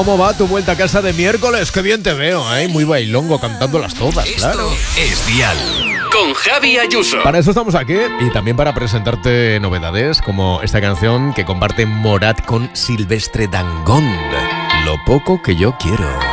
¿Cómo va tu vuelta a casa de miércoles? Qué bien te veo, ¿eh? Muy bailongo, cantándolas todas, claro. Esto es Dial, con Javi Ayuso. Para eso estamos aquí y también para presentarte novedades como esta canción que comparte Morat con Silvestre Dangond. Lo poco que yo quiero.